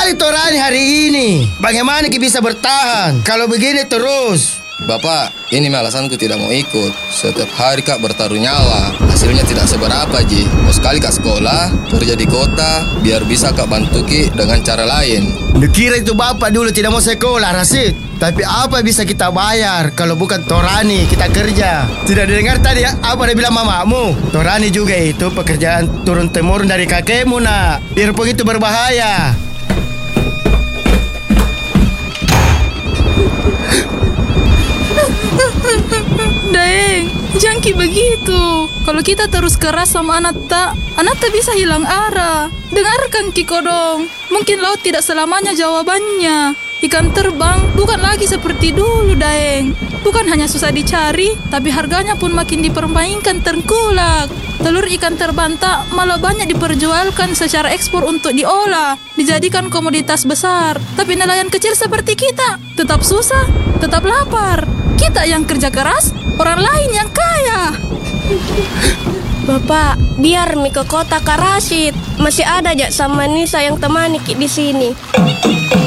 sekali Torani hari ini. Bagaimana Ki bisa bertahan kalau begini terus? Bapak, ini alasanku tidak mau ikut. Setiap hari Kak bertaruh nyawa. Hasilnya tidak seberapa, Ji. Mau sekali Kak sekolah, kerja di kota, biar bisa Kak bantu Ki dengan cara lain. Dikira itu bapak dulu tidak mau sekolah, Rasid. Tapi apa bisa kita bayar kalau bukan Torani kita kerja? Tidak didengar tadi ya, apa dia bilang mamamu? Torani juga itu pekerjaan turun-temurun dari kakekmu, nak. Biarpun itu berbahaya. Daeng, jangan begitu. Kalau kita terus keras sama Anatta bisa hilang arah. Dengarkan Ki Kodong, mungkin laut tidak selamanya jawabannya. Ikan terbang bukan lagi seperti dulu, Daeng. Bukan hanya susah dicari, tapi harganya pun makin dipermainkan tengkulak. Telur ikan terbanta malah banyak diperjualkan secara ekspor untuk diolah, dijadikan komoditas besar. Tapi nelayan kecil seperti kita tetap susah, tetap lapar. Kita yang kerja keras, orang lain yang kaya. Bapak, biar mi ke kota Karasit. Masih ada Jak sama Nisa yang temani Ki di sini.